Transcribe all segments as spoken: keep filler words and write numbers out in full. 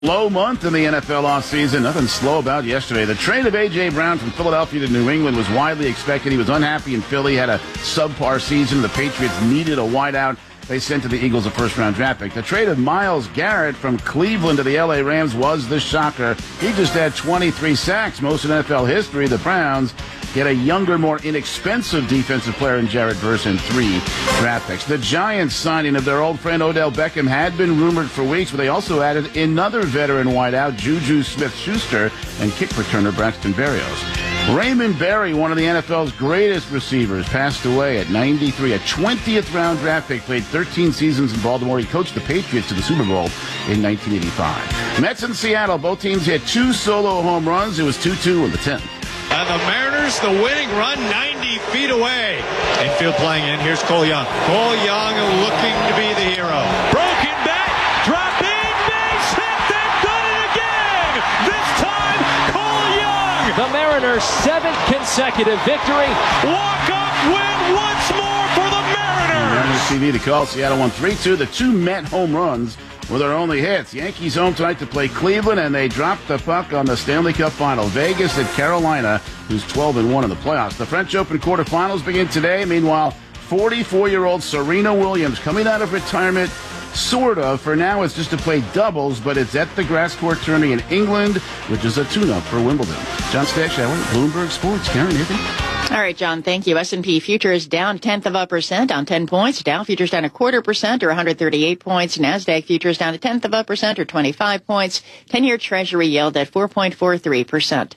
Slow month in the N F L offseason. Nothing slow about yesterday. The trade of A J. Brown from Philadelphia to New England was widely expected. He was unhappy in Philly, had a subpar season. The Patriots needed a wideout. They sent to the Eagles a first-round draft pick. The trade of Myles Garrett from Cleveland to the L A Rams was the shocker. He just had twenty-three sacks, most in N F L history. The Browns get a younger, more inexpensive defensive player in Jared Verse and three draft picks. The Giants' signing of their old friend Odell Beckham had been rumored for weeks, but they also added another veteran wideout, Juju Smith-Schuster, and kick returner Braxton Berrios. Raymond Berry, one of the N F L's greatest receivers, passed away at ninety-three. A twentieth round draft pick, played thirteen seasons in Baltimore. He coached the Patriots to the Super Bowl in nineteen eighty-five. Mets and Seattle, both teams hit two solo home runs. It was two two in the tenth. And the Mariners, the winning run, ninety feet away. Infield playing in. Here's Cole Young. Cole Young looking to be the hero. Broken back, dropping, base hit. They've done it again. This time, Cole Young. The Mariners' seventh consecutive victory. Walk-off win once more for the Mariners. Mariners T V to call. Seattle won three two. The two Met home runs were their only hits. Yankees home tonight to play Cleveland, and they dropped the puck on the Stanley Cup final. Vegas at Carolina, who's twelve and one in the playoffs. The French Open quarterfinals begin today. Meanwhile, forty-four-year-old Serena Williams coming out of retirement, sort of. For now, it's just to play doubles, but it's at the grass court tourney in England, which is a tune-up for Wimbledon. John Stashower, Bloomberg Sports. Karen, anything? All right, John, thank you. S and P futures down tenth of a percent, down ten points. Dow futures down a quarter percent or one hundred thirty-eight points. NASDAQ futures down a tenth of a percent or twenty-five points. ten-year Treasury yield at four point four three percent.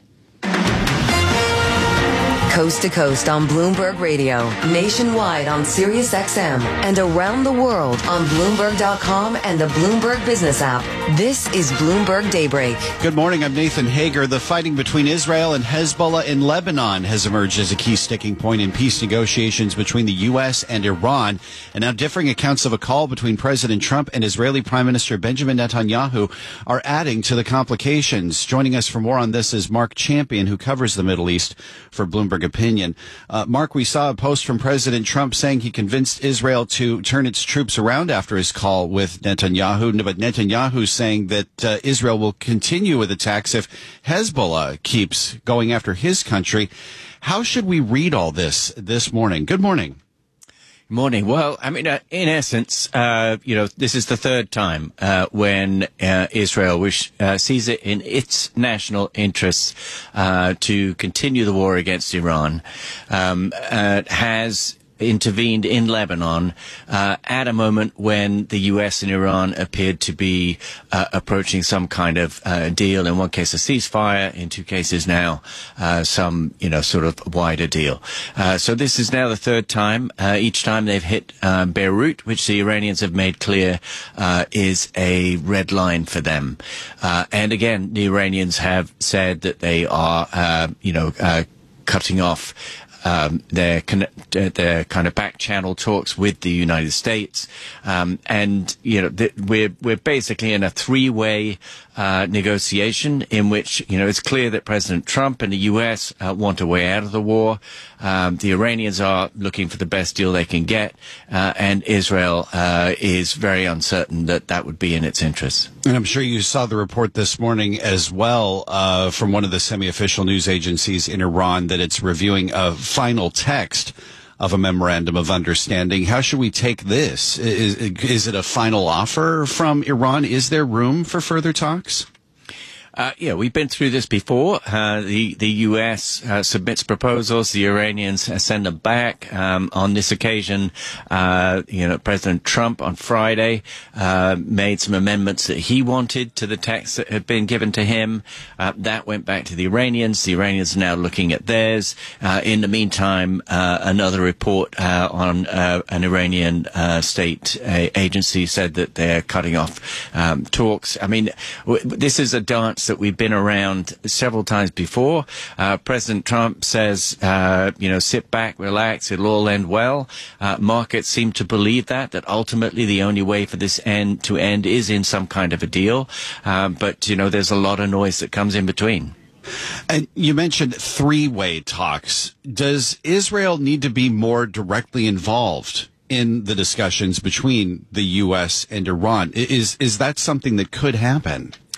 Coast to coast on Bloomberg Radio, nationwide on Sirius X M, and around the world on Bloomberg dot com and the Bloomberg Business app. This is Bloomberg Daybreak. Good morning. I'm Nathan Hager. The fighting between Israel and Hezbollah in Lebanon has emerged as a key sticking point in peace negotiations between the U S and Iran. And now differing accounts of a call between President Trump and Israeli Prime Minister Benjamin Netanyahu are adding to the complications. Joining us for more on this is Mark Champion, who covers the Middle East for Bloomberg Opinion. Uh, Mark, we saw a post from President Trump saying he convinced Israel to turn its troops around after his call with Netanyahu, but Netanyahu's saying that uh, Israel will continue with attacks if Hezbollah keeps going after his country. How should we read all this this morning? Good morning. Morning. Well, I mean, uh, in essence, uh, you know, this is the third time uh, when uh, Israel, which uh, sees it in its national interests uh, to continue the war against Iran, um, uh, has intervened in Lebanon uh, at a moment when the U S and Iran appeared to be uh, approaching some kind of uh, deal. In one case, a ceasefire. In two cases now, uh, some, you know, sort of wider deal. Uh, so this is now the third time. Uh, each time they've hit uh, Beirut, which the Iranians have made clear uh, is a red line for them. Uh, and again, the Iranians have said that they are, uh, you know, uh, cutting off Um, their, their kind of back channel talks with the United States. Um, and, you know, th- we're, we're basically in a three-way uh, negotiation in which, you know, it's clear that President Trump and the U S uh, want a way out of the war. Um, the Iranians are looking for the best deal they can get. Uh, and Israel uh, is very uncertain that that would be in its interests. And I'm sure you saw the report this morning as well uh, from one of the semi-official news agencies in Iran that it's reviewing a final text of a memorandum of understanding. How should we take this? Is, is it a final offer from Iran? Is there room for further talks? Uh, yeah, we've been through this before. Uh, the, the U S uh, submits proposals. The Iranians uh, send them back. Um, on this occasion, uh, you know, President Trump on Friday, uh, made some amendments that he wanted to the text that had been given to him. Uh, that went back to the Iranians. The Iranians are now looking at theirs. Uh, in the meantime, uh, another report, uh, on, uh, an Iranian, uh, state uh, agency said that they're cutting off, um, talks. I mean, w- this is a dance that we've been around several times before. Uh, President Trump says, uh, you know, sit back, relax, it'll all end well. Uh, markets seem to believe that, that ultimately the only way for this end to end is in some kind of a deal. Um, but, you know, there's a lot of noise that comes in between. And you mentioned three-way talks. Does Israel need to be more directly involved in the discussions between the U S and Iran? Is is that something that could happen?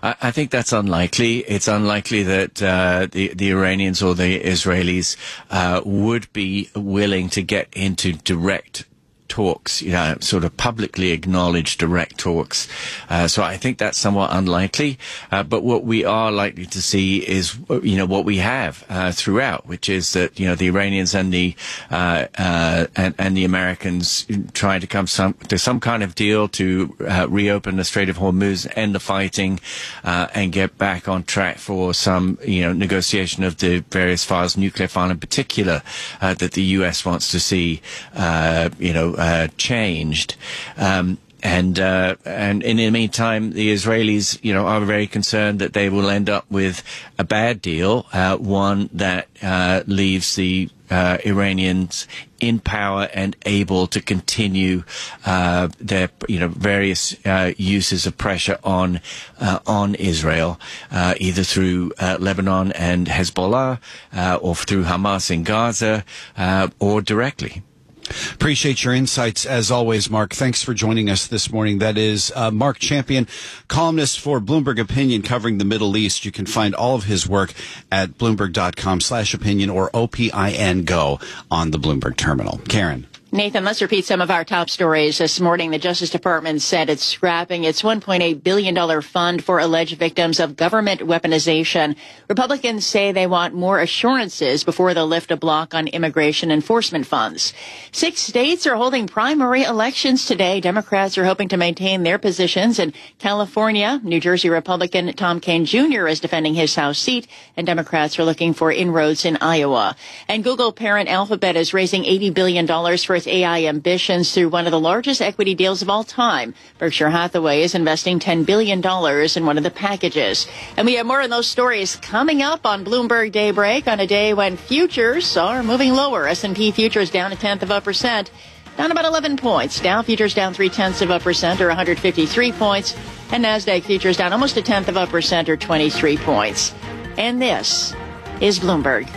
I, I think that's unlikely. It's unlikely that uh, the the Iranians or the Israelis uh, would be willing to get into direct talks, you know, sort of publicly acknowledged direct talks. Uh, so I think that's somewhat unlikely. Uh, but what we are likely to see is, you know, what we have uh, throughout, which is that, you know, the Iranians and the uh, uh, and, and the Americans trying to come some to some kind of deal to uh, reopen the Strait of Hormuz, end the fighting, uh, and get back on track for some, you know, negotiation of the various files, nuclear file in particular, uh, that the U S wants to see, uh, you know, Uh, changed, um, and uh, and in the meantime, the Israelis, you know, are very concerned that they will end up with a bad deal, uh, one that uh, leaves the uh, Iranians in power and able to continue uh, their, you know, various uh, uses of pressure on uh, on Israel, uh, either through uh, Lebanon and Hezbollah, uh, or through Hamas in Gaza, uh, or directly. Appreciate your insights as always, Mark. Thanks for joining us this morning. That is uh, Mark Champion, columnist for Bloomberg Opinion covering the Middle East. You can find all of his work at bloomberg.com slash opinion or O P I N Go on the Bloomberg terminal. Karen. Nathan, let's repeat some of our top stories. This morning, the Justice Department said it's scrapping its one point eight billion dollars fund for alleged victims of government weaponization. Republicans say they want more assurances before they'll lift a block on immigration enforcement funds. Six states are holding primary elections today. Democrats are hoping to maintain their positions. In California, New Jersey Republican Tom Kean Junior is defending his House seat, and Democrats are looking for inroads in Iowa. And Google parent Alphabet is raising eighty billion dollars for its A I ambitions through one of the largest equity deals of all time. Berkshire Hathaway is investing ten billion dollars in one of the packages. And we have more on those stories coming up on Bloomberg Daybreak on a day when futures are moving lower. S and P futures down a tenth of a percent, down about eleven points. Dow futures down three-tenths of a percent, or one hundred fifty-three points. And NASDAQ futures down almost a tenth of a percent, or twenty-three points. And this is Bloomberg.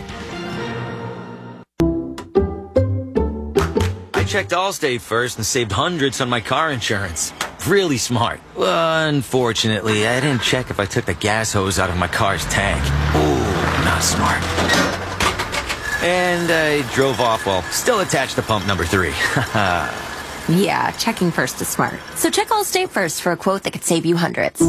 I checked Allstate first and saved hundreds on my car insurance. Really smart. Unfortunately, I didn't check if I took the gas hose out of my car's tank. Ooh, not smart. And I drove off while still attached to pump number three. Yeah, checking first is smart. So check Allstate first for a quote that could save you hundreds.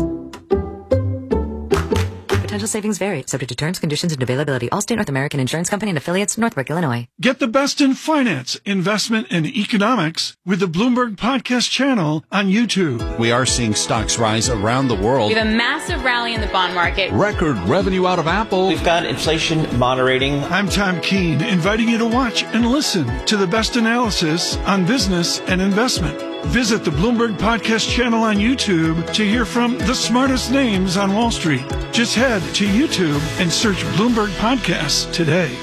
Potential savings vary, subject to terms, conditions, and availability. Allstate North American Insurance Company and affiliates, Northbrook, Illinois. Get the best in finance, investment, and economics with the Bloomberg Podcast channel on YouTube. We are seeing stocks rise around the world. We have a massive rally in the bond market. Record revenue out of Apple. We've got inflation moderating. I'm Tom Keene, inviting you to watch and listen to the best analysis on business and investment. Visit the Bloomberg Podcast channel on YouTube to hear from the smartest names on Wall Street. Just head to YouTube and search Bloomberg Podcasts today.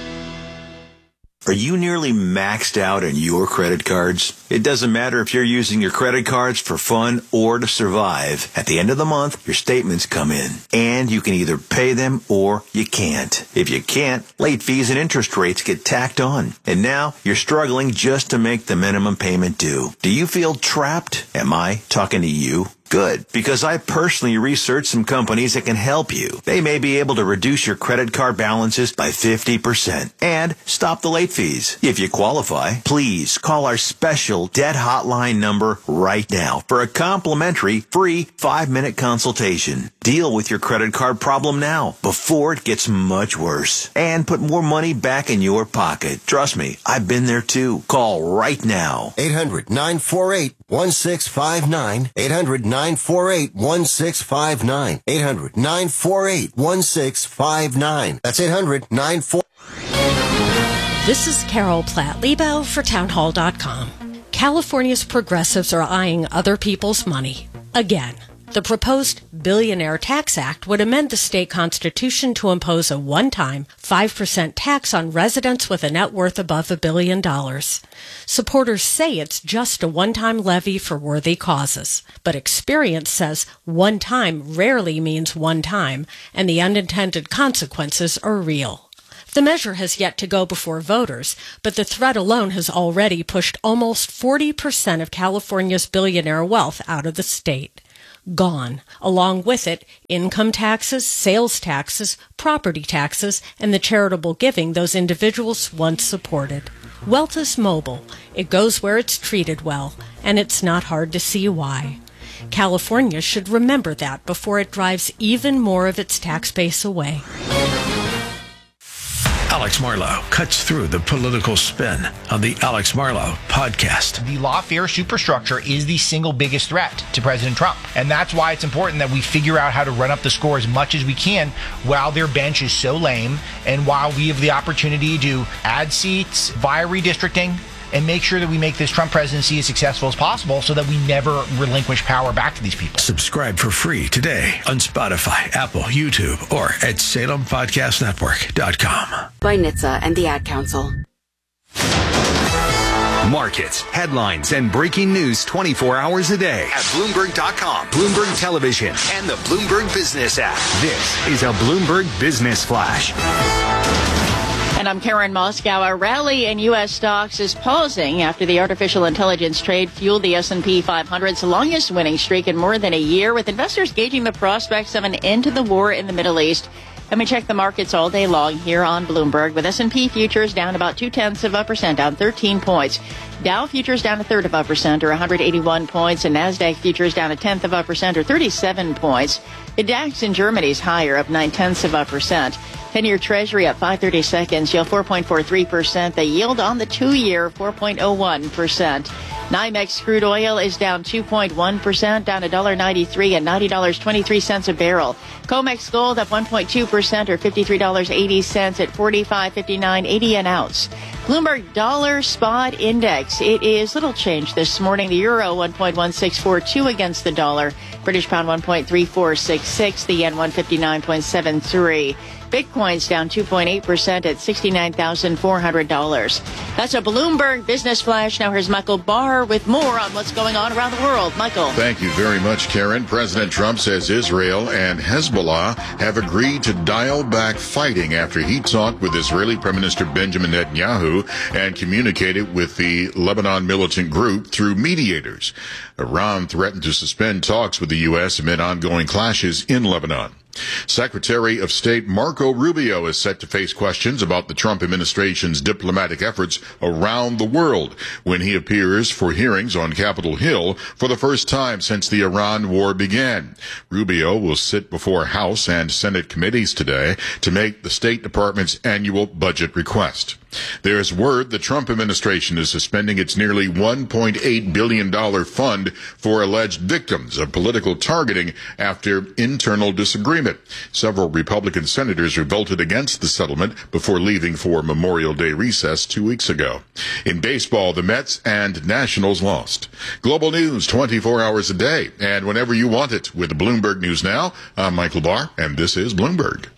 Are you nearly maxed out on your credit cards? It doesn't matter if you're using your credit cards for fun or to survive. At the end of the month, your statements come in, and you can either pay them or you can't. If you can't, late fees and interest rates get tacked on. And now you're struggling just to make the minimum payment due. Do you feel trapped? Am I talking to you? Good, because I personally researched some companies that can help you. They may be able to reduce your credit card balances by fifty percent and stop the late fees. If you qualify, please call our special debt hotline number right now for a complimentary free five-minute consultation. Deal with your credit card problem now before it gets much worse and put more money back in your pocket. Trust me, I've been there too. Call right now. eight hundred nine four eight one six five nine. eight hundred nine four eight one six five nine. eight hundred nine four eight one six five nine. That's eight hundred nine four eight. This is Carol Platt-Lebo for townhall dot com. California's progressives are eyeing other people's money. Again, the proposed Billionaire Tax Act would amend the state constitution to impose a one-time five percent tax on residents with a net worth above a billion dollars. Supporters say it's just a one-time levy for worthy causes, but experience says one time rarely means one time, and the unintended consequences are real. The measure has yet to go before voters, but the threat alone has already pushed almost forty percent of California's billionaire wealth out of the state. gone. Along with it, income taxes, sales taxes, property taxes, and the charitable giving those individuals once supported. Wealth is mobile. It goes where it's treated well, and it's not hard to see why. California should remember that before it drives even more of its tax base away. Alex Marlow cuts through the political spin on the Alex Marlow podcast. The lawfare superstructure is the single biggest threat to President Trump. And that's why it's important that we figure out how to run up the score as much as we can while their bench is so lame and while we have the opportunity to add seats via redistricting and make sure that we make this Trump presidency as successful as possible so that we never relinquish power back to these people. Subscribe for free today on Spotify, Apple, YouTube, or at Salem Podcast Network dot com. By N H T S A and the Ad Council. Markets, headlines, and breaking news twenty-four hours a day at Bloomberg dot com, Bloomberg Television, and the Bloomberg Business app. This is a Bloomberg Business Flash. And I'm Karen Moskow. A rally in U S stocks is pausing after the artificial intelligence trade fueled the S and P five hundred's longest winning streak in more than a year, with investors gauging the prospects of an end to the war in the Middle East. And we check the markets all day long here on Bloomberg, with S and P futures down about two-tenths of a percent, down thirteen points. Dow futures down a third of a percent, or one hundred eighty-one points, and NASDAQ futures down a tenth of a percent, or thirty-seven points. The DAX in Germany's higher, up nine-tenths of a percent. ten-year Treasury up five thirty seconds, yield four point four three percent. The yield on the two-year, four point oh one percent. NYMEX crude oil is down two point one percent, down one dollar ninety-three at ninety dollars and twenty-three cents a barrel. COMEX gold up one point two percent, or fifty-three dollars and eighty cents at forty-five fifty-nine eighty an ounce. Bloomberg Dollar Spot Index. It is little change this morning. The euro one point one six four two against the dollar. British pound one point three four six six. The yen one fifty-nine point seven three. Bitcoin's down two point eight percent at sixty-nine thousand four hundred dollars. That's a Bloomberg Business Flash. Now here's Michael Barr with more on what's going on around the world. Michael. Thank you very much, Karen. President Trump says Israel and Hezbollah have agreed to dial back fighting after he talked with Israeli Prime Minister Benjamin Netanyahu and communicated with the Lebanon militant group through mediators. Iran threatened to suspend talks with the U S amid ongoing clashes in Lebanon. Secretary of State Marco Rubio is set to face questions about the Trump administration's diplomatic efforts around the world when he appears for hearings on Capitol Hill for the first time since the Iran war began. Rubio will sit before House and Senate committees today to make the State Department's annual budget request. There's word the Trump administration is suspending its nearly one point eight billion dollars fund for alleged victims of political targeting after internal disagreement. Several Republican senators revolted against the settlement before leaving for Memorial Day recess two weeks ago. In baseball, the Mets and Nationals lost. Global news twenty-four hours a day and whenever you want it with Bloomberg News Now. I'm Michael Barr, and this is Bloomberg.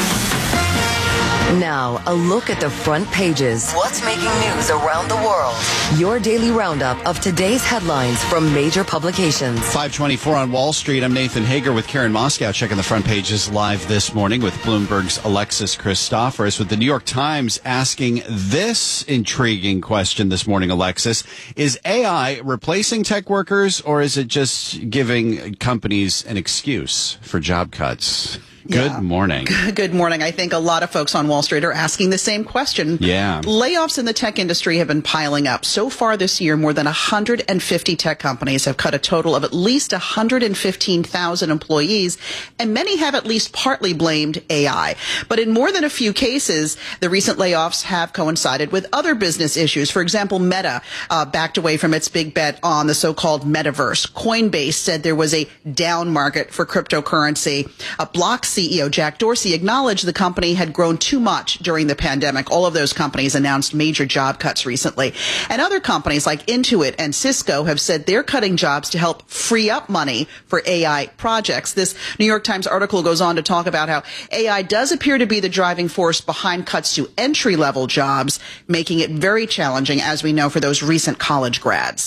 Now, a look at the front pages. What's making news around the world? Your daily roundup of today's headlines from major publications. five twenty-four on Wall Street. I'm Nathan Hager with Karen Moskow checking the front pages live this morning with Bloomberg's Alexis Christoforous, with the New York Times asking this intriguing question this morning, Alexis. Is A I replacing tech workers, or is it just giving companies an excuse for job cuts? Good yeah. morning. Good morning. I think a lot of folks on Wall Street are asking the same question. Yeah. Layoffs in the tech industry have been piling up. So far this year, more than one hundred fifty tech companies have cut a total of at least one hundred fifteen thousand employees, and many have at least partly blamed A I. But in more than a few cases, the recent layoffs have coincided with other business issues. For example, Meta uh, backed away from its big bet on the so-called metaverse. Coinbase said there was a down market for cryptocurrency. A Block C E O Jack Dorsey acknowledged the company had grown too much during the pandemic. All of those companies announced major job cuts recently. And other companies like Intuit and Cisco have said they're cutting jobs to help free up money for A I projects. This New York Times article goes on to talk about how A I does appear to be the driving force behind cuts to entry-level jobs, making it very challenging, as we know, for those recent college grads.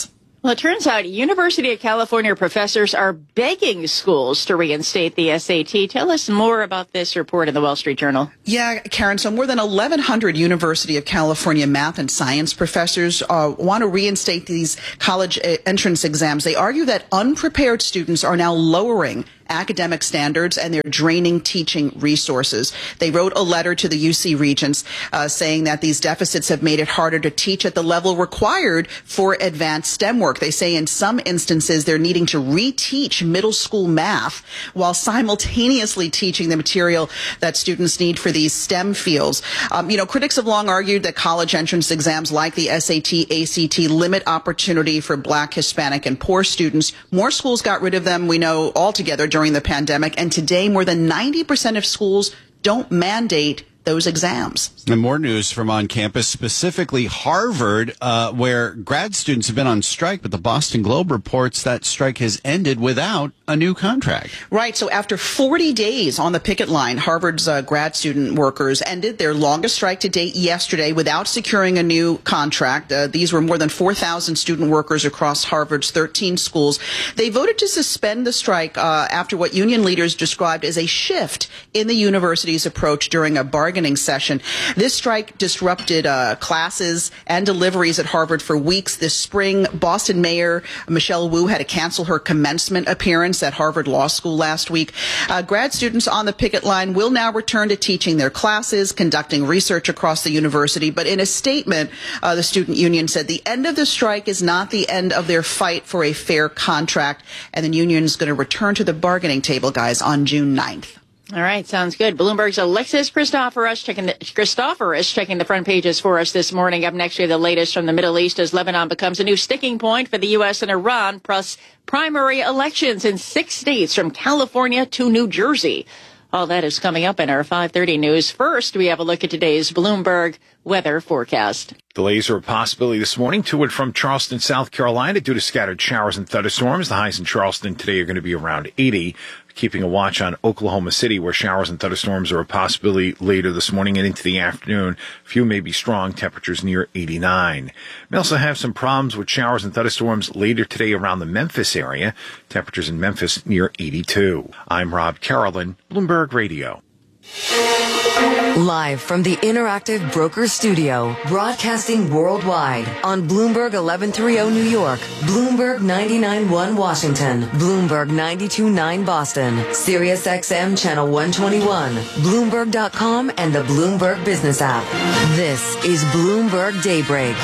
Well, it turns out University of California professors are begging schools to reinstate the S A T. Tell us more about this report in the Wall Street Journal. Yeah, Karen, so more than eleven hundred University of California math and science professors uh, want to reinstate these college entrance exams. They argue that unprepared students are now lowering academic standards and they're draining teaching resources. They wrote a letter to the U C Regents uh, saying that these deficits have made it harder to teach at the level required for advanced STEM work. They say in some instances they're needing to reteach middle school math while simultaneously teaching the material that students need for these STEM fields. Um, you know, critics have long argued that college entrance exams like the S A T, A C T limit opportunity for Black, Hispanic, and poor students. More schools got rid of them, we know, altogether during the pandemic, and today more than ninety percent of schools don't mandate those exams. And more news from on campus, specifically Harvard, uh, where grad students have been on strike, but the Boston Globe reports that strike has ended without a new contract. Right. So after forty days on the picket line, Harvard's uh, grad student workers ended their longest strike to date yesterday without securing a new contract. Uh, these were more than four thousand student workers across Harvard's thirteen schools. They voted to suspend the strike uh, after what union leaders described as a shift in the university's approach during a bargaining session. This strike disrupted uh, classes and deliveries at Harvard for weeks this spring. Boston Mayor Michelle Wu had to cancel her commencement appearance at Harvard Law School last week. Uh, grad students on the picket line will now return to teaching their classes, conducting research across the university. But in a statement, uh, the student union said the end of the strike is not the end of their fight for a fair contract. And the union is going to return to the bargaining table, guys, on June ninth. All right, sounds good. Bloomberg's Alexis Christoforous checking the, Christoforous checking the front pages for us this morning. Up next, we have the latest from the Middle East as Lebanon becomes a new sticking point for the U S and Iran, plus primary elections in six states from California to New Jersey. All that is coming up in our five thirty news. First, we have a look at today's Bloomberg weather forecast. Delays are a possibility this morning to and from Charleston, South Carolina, due to scattered showers and thunderstorms. The highs in Charleston today are going to be around eighty. Keeping a watch on Oklahoma City, where showers and thunderstorms are a possibility later this morning and into the afternoon. A few may be strong, temperatures near eighty-nine. We also have some problems with showers and thunderstorms later today around the Memphis area. Temperatures in Memphis near eighty-two. I'm Rob Carolyn, Bloomberg Radio. Live from the Interactive Broker Studio, broadcasting worldwide on Bloomberg eleven thirty New York, Bloomberg ninety-nine point one Washington, Bloomberg ninety-two point nine Boston, Sirius X M Channel one twenty-one, Bloomberg dot com, and the Bloomberg Business app. This is Bloomberg Daybreak.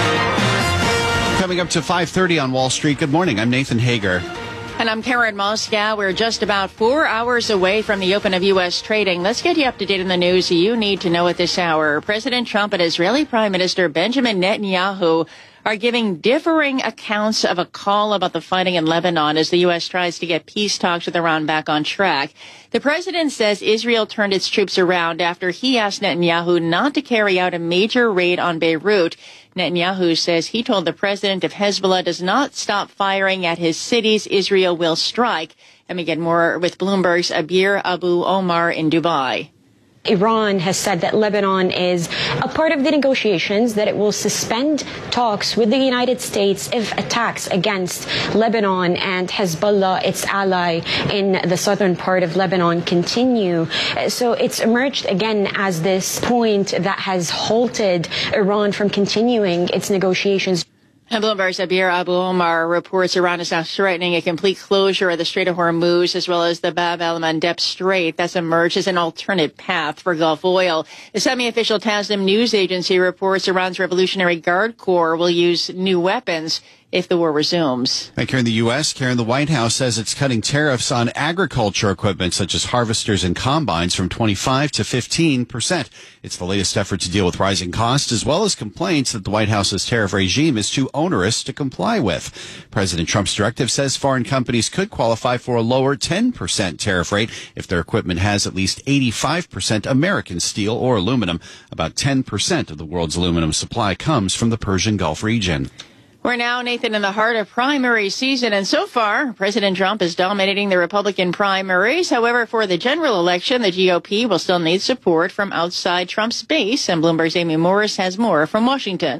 Coming up to five thirty on Wall Street. Good morning. I'm Nathan Hager. And I'm Karen Moskow. We're just about four hours away from the open of U S trading. Let's get you up to date on the news you need to know at this hour. President Trump and Israeli Prime Minister Benjamin Netanyahu are giving differing accounts of a call about the fighting in Lebanon as the U S tries to get peace talks with Iran back on track. The president says Israel turned its troops around after he asked Netanyahu not to carry out a major raid on Beirut. Netanyahu says he told the president if Hezbollah does not stop firing at his cities, Israel will strike. And we get more with Bloomberg's Abir Abu Omar in Dubai. Iran has said that Lebanon is a part of the negotiations, that it will suspend talks with the United States if attacks against Lebanon and Hezbollah, its ally in the southern part of Lebanon, continue. So it's emerged again as this point that has halted Iran from continuing its negotiations. And Bloomberg's Abir Abu Omar reports Iran is now threatening a complete closure of the Strait of Hormuz as well as the Bab el-Mandeb Strait. That's emerged as an alternate path for Gulf oil. The semi-official Tasnim news agency reports Iran's Revolutionary Guard Corps will use new weapons if the war resumes. Back here in the U S, Karen, the White House says it's cutting tariffs on agriculture equipment such as harvesters and combines from twenty-five to fifteen percent. It's the latest effort to deal with rising costs as well as complaints that the White House's tariff regime is too onerous to comply with. President Trump's directive says foreign companies could qualify for a lower ten percent tariff rate if their equipment has at least eighty-five percent American steel or aluminum. About ten percent of the world's aluminum supply comes from the Persian Gulf region. We're now, Nathan, in the heart of primary season, and so far, President Trump is dominating the Republican primaries. However, for the general election, the G O P will still need support from outside Trump's base, and Bloomberg's Amy Morris has more from Washington.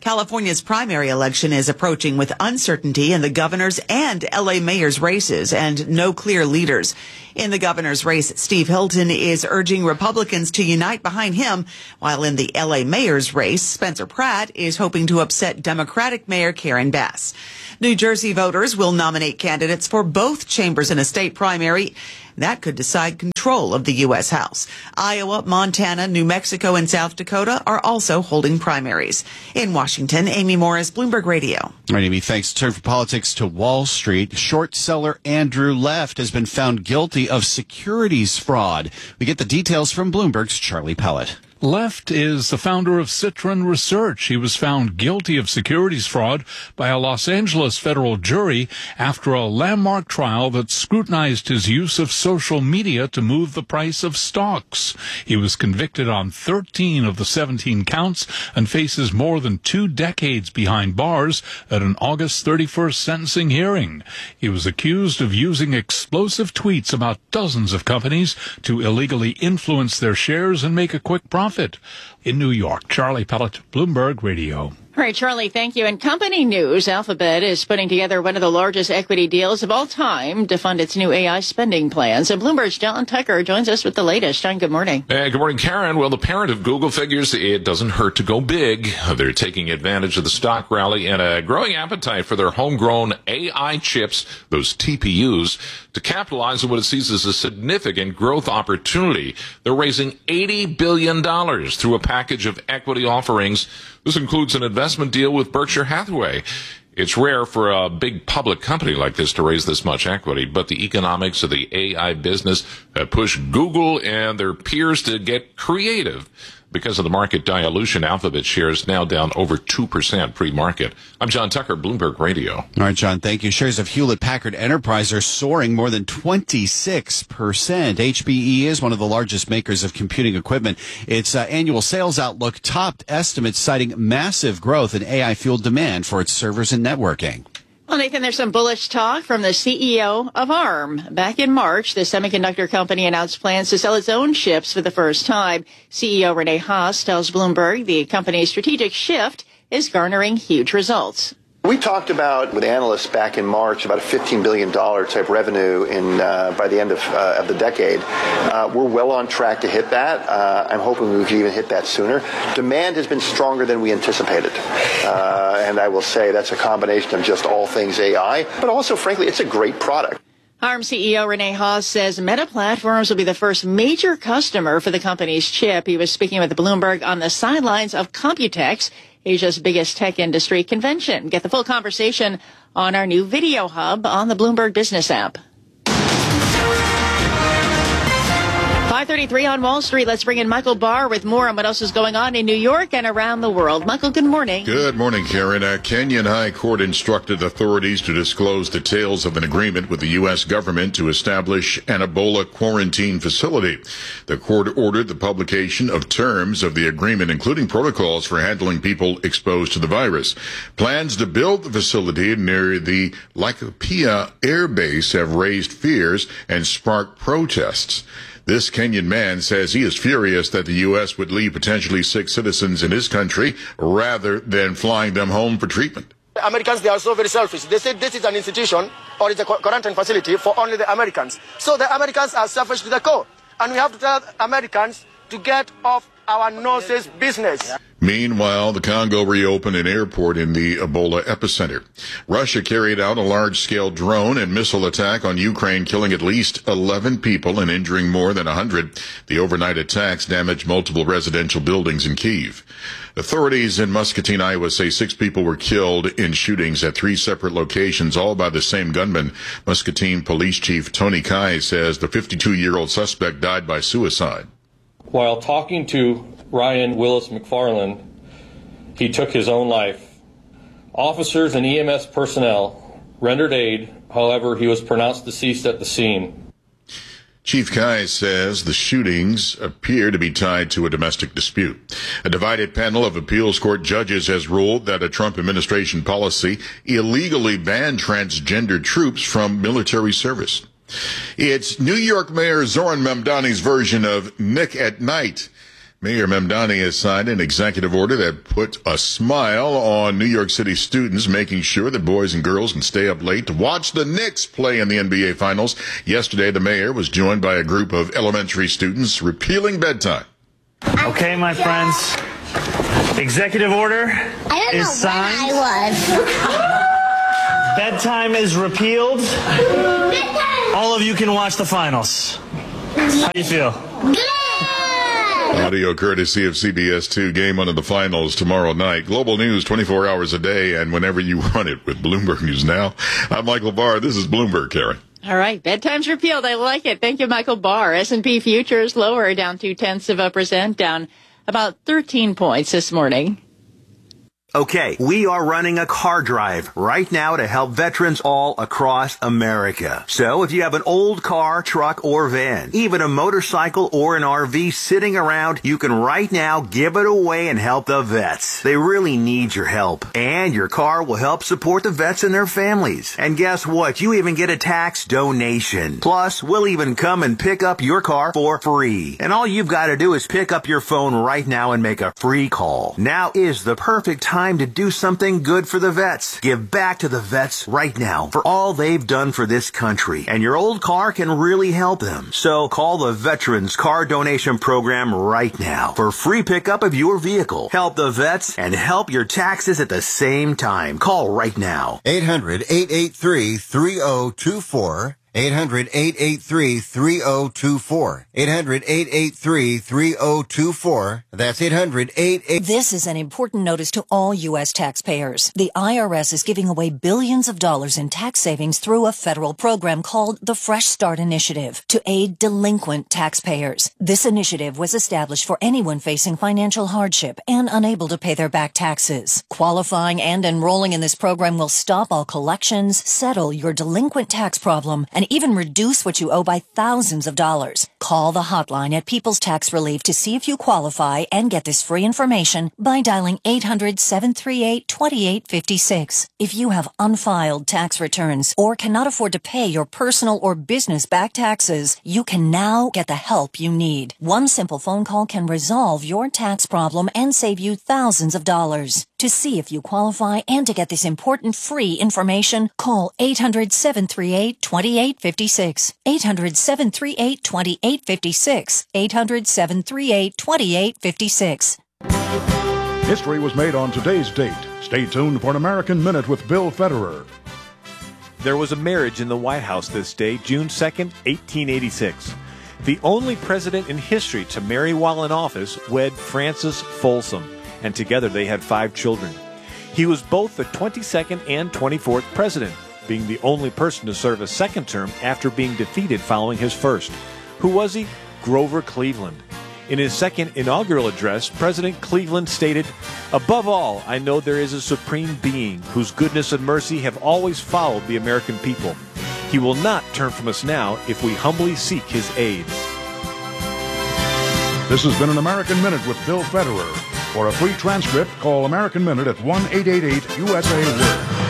California's primary election is approaching with uncertainty in the governor's and L A mayor's races and no clear leaders. In the governor's race, Steve Hilton is urging Republicans to unite behind him, while in the L A mayor's race, Spencer Pratt is hoping to upset Democratic Mayor Karen Bass. New Jersey voters will nominate candidates for both chambers in a state primary. That could decide control of the U S House. Iowa, Montana, New Mexico, and South Dakota are also holding primaries. In Washington, Amy Morris, Bloomberg Radio. All right, Amy, thanks. Turn for politics to Wall Street. Short seller Andrew Left has been found guilty of securities fraud. We get the details from Bloomberg's Charlie Pellet. Left is the founder of Citron Research. He was found guilty of securities fraud by a Los Angeles federal jury after a landmark trial that scrutinized his use of social media to move the price of stocks. He was convicted on thirteen of the seventeen counts and faces more than two decades behind bars at an August thirty-first sentencing hearing. He was accused of using explosive tweets about dozens of companies to illegally influence their shares and make a quick profit. In New York, Charlie Pellet, Bloomberg Radio. All right, Charlie, thank you. And company news, Alphabet is putting together one of the largest equity deals of all time to fund its new A I spending plans. And Bloomberg's John Tucker joins us with the latest. John, good morning. Hey, good morning, Karen. Well, the parent of Google figures it doesn't hurt to go big. They're taking advantage of the stock rally and a growing appetite for their homegrown A I chips, those T P Us, to capitalize on what it sees as a significant growth opportunity. They're raising eighty billion dollars through a package of equity offerings. This includes an investment deal with Berkshire Hathaway. It's rare for a big public company like this to raise this much equity, but the economics of the A I business have pushed Google and their peers to get creative. Because of the market dilution, Alphabet shares now down over two percent pre-market. I'm John Tucker, Bloomberg Radio. All right, John, thank you. Shares of Hewlett-Packard Enterprise are soaring more than twenty-six percent. H P E is one of the largest makers of computing equipment. Its uh, annual sales outlook topped estimates, citing massive growth in A I-fueled demand for its servers and networking. Well, Nathan, there's some bullish talk from the C E O of ARM. Back in March, the semiconductor company announced plans to sell its own chips for the first time. C E O Rene Haas tells Bloomberg the company's strategic shift is garnering huge results. We talked about with analysts back in March about a fifteen billion dollars type revenue in uh, by the end of, uh, of the decade. Uh, we're well on track to hit that. Uh, I'm hoping we can even hit that sooner. Demand has been stronger than we anticipated. Uh, and I will say that's a combination of just all things A I, but also, frankly, it's a great product. ARM C E O Rene Haas says Meta Platforms will be the first major customer for the company's chip. He was speaking with Bloomberg on the sidelines of Computex, Asia's biggest tech industry convention. Get the full conversation on our new video hub on the Bloomberg Business app. five thirty-three on Wall Street. Let's bring in Michael Barr with more on what else is going on in New York and around the world. Michael, good morning. Good morning, Karen. A Kenyan High Court instructed authorities to disclose details of an agreement with the U S government to establish an Ebola quarantine facility. The court ordered the publication of terms of the agreement, including protocols for handling people exposed to the virus. Plans to build the facility near the Laikipia Air Base have raised fears and sparked protests. This Kenyan man says he is furious that the U S would leave potentially sick citizens in his country rather than flying them home for treatment. Americans, they are so very selfish. They say this is an institution or it's a quarantine facility for only the Americans. So the Americans are selfish to the core. And we have to tell Americans to get off our noses business. Meanwhile, the Congo reopened an airport in the Ebola epicenter. Russia carried out a large-scale drone and missile attack on Ukraine, killing at least eleven people and injuring more than one hundred. The overnight attacks damaged multiple residential buildings in Kyiv. Authorities in Muscatine, Iowa say six people were killed in shootings at three separate locations, all by the same gunman. Muscatine Police Chief Tony Kai says the fifty-two-year-old suspect died by suicide. While talking to Ryan Willis McFarland, he took his own life. Officers and E M S personnel rendered aid. However, he was pronounced deceased at the scene. Chief Kai says the shootings appear to be tied to a domestic dispute. A divided panel of appeals court judges has ruled that a Trump administration policy illegally banned transgender troops from military service. It's New York Mayor Zohran Mamdani's version of Nick at Night. Mayor Mamdani has signed an executive order that put a smile on New York City students, making sure that boys and girls can stay up late to watch the Knicks play in the N B A Finals. Yesterday, the mayor was joined by a group of elementary students repealing bedtime. Okay, my friends. Executive order I don't is know signed. when I was. Bedtime is repealed. Bedtime. All of you can watch the finals. How do you feel? Good. Audio courtesy of C B S two. Game one of the finals tomorrow night. Global news twenty-four hours a day and whenever you want it with Bloomberg News Now. I'm Michael Barr. This is Bloomberg, Karen. All right. Bedtime's repealed. I like it. Thank you, Michael Barr. S and P futures lower, down two tenths of a percent, down about thirteen points this morning. Okay, we are running a car drive right now to help veterans all across America. So if you have an old car, truck, or van, even a motorcycle or an R V sitting around, you can right now give it away and help the vets. They really need your help. And your car will help support the vets and their families. And guess what? You even get a tax donation. Plus, we'll even come and pick up your car for free. And all you've got to do is pick up your phone right now and make a free call. Now is the perfect time to do something good for the vets. Give back to the vets right now for all they've done for this country. And your old car can really help them. So call the Veterans Car Donation Program right now for free pickup of your vehicle. Help the vets and help your taxes at the same time. Call right now. eight hundred, eight eight three, three oh two four. eight hundred, eight eight three, three oh two four. eight hundred, eight eight three, three oh two four. That's eight hundred, eight eight. This is an important notice to all U S taxpayers. The I R S is giving away billions of dollars in tax savings through a federal program called the Fresh Start Initiative to aid delinquent taxpayers. This initiative was established for anyone facing financial hardship and unable to pay their back taxes. Qualifying and enrolling in this program will stop all collections, settle your delinquent tax problem, and and even reduce what you owe by thousands of dollars. Call the hotline at People's Tax Relief to see if you qualify and get this free information by dialing eight hundred, seven three eight, two eight five six. If you have unfiled tax returns or cannot afford to pay your personal or business back taxes, you can now get the help you need. One simple phone call can resolve your tax problem and save you thousands of dollars. To see if you qualify and to get this important free information, call eight hundred, seven three eight, two eight five six. eight hundred, seven three eight, two eight five six. eight hundred, seven three eight, two eight five six. History was made on today's date. Stay tuned for an American Minute with Bill Federer. There was a marriage in the White House this day, June second, eighteen eighty-six. The only president in history to marry while in office wed Frances Folsom, and together they had five children. He was both the twenty-second and twenty-fourth president, being the only person to serve a second term after being defeated following his first. Who was he? Grover Cleveland. In his second inaugural address, President Cleveland stated, "Above all, I know there is a supreme being whose goodness and mercy have always followed the American people. He will not turn from us now if we humbly seek his aid." This has been an American Minute with Bill Federer. For a free transcript, call American Minute at one eight eight eight U S A Word.